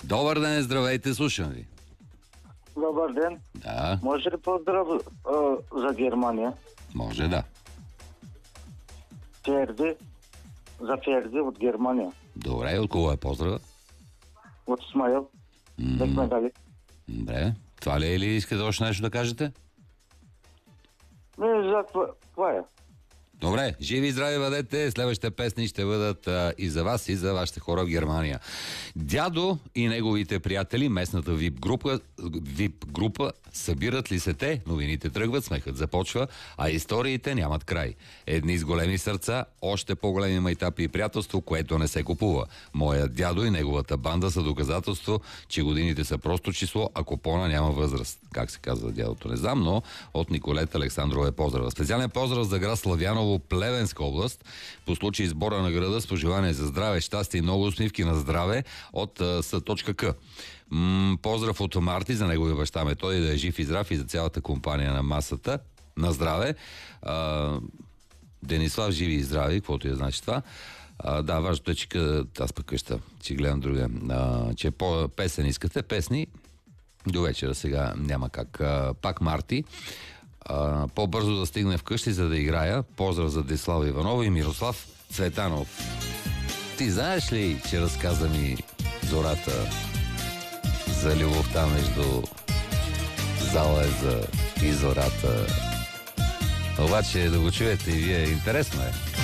Добър ден, здравейте, слушам ви. Добър ден. Да, Може ли поздрав за Германия? може да. Ферди. За Ферди от Германия. Добре, от кого е поздрава? От Смайл. Бехме дали. Добре. Това ли е или искате още нещо да кажете? Не, за това е. Добре, живи и здрави бъдете. Следващите песни ще бъдат и за вас, и за вашите хора в Германия. Дядо и неговите приятели, местната VIP група, събират ли се те? Новините тръгват, смехът започва, а историите нямат край. Едни с големи сърца, още по-големи майтапи и приятелство, което не се купува. Моят дядо и неговата банда са доказателство, че годините са просто число, а купона няма възраст. Как се казва дядото, не знам, но от Николета Александрова е поздрава. Специален поздрав за град Славяново, Плевенска област, по случай избора на града с пожелание за здраве, щастие и много усмивки на здраве от С.К. Поздрав от Марти за неговия баща Методи, да е жив и здрав, и за цялата компания на масата. На здраве. Денислав, живи и здрави, каквото я значи това. Да, важното е, че аз пък къща, че гледам друга, че песен искате, песни до вечера сега няма как. Пак Марти. По-бързо да стигне вкъщи, за да играя. Поздрав за Дислава Иванова и Мирослав Цветанов. Ти знаеш ли, че разказа ми Зората за любовта между Зала и Зората? Обаче да го чуете и вие, интересно е.